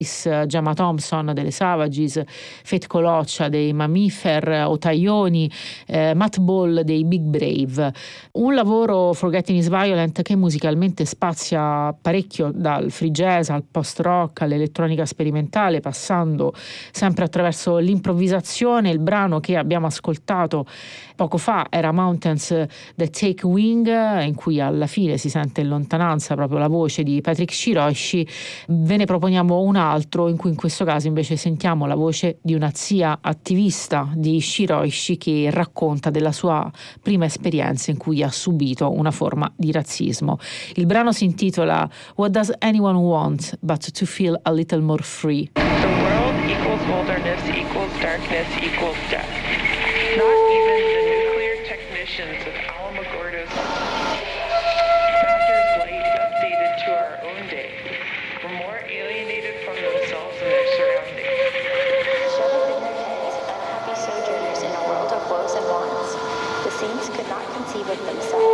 Gemma Thompson delle Savages, Fate Coloccia dei Mammifer, Otaioni, Matt Ball dei Big Brave. Un lavoro, Forgetting is Violent, che musicalmente spazia parecchio dal free jazz al post-rock all'elettronica sperimentale, passando sempre attraverso l'improvvisazione. Il brano che abbiamo ascoltato poco fa era Mountains That Take Wing, in cui alla fine si sente in lontananza proprio la voce di Patrick Shiroishi. Ve ne proponiamo un altro in cui in questo caso invece sentiamo la voce di una zia attivista di Shiroishi che racconta della sua prima esperienza in cui ha subito una forma di razzismo. Il brano si intitola What Does Anyone Want But to Feel a Little More Free? The world equals wilderness equals darkness equals death. Not even the nuclear technicians of Alamogordo's Factors Light updated to our own day were more alienated from themselves and their surroundings. Shut up in their heads, unhappy sojourners in a world of woes and wants. The saints could not conceive of themselves.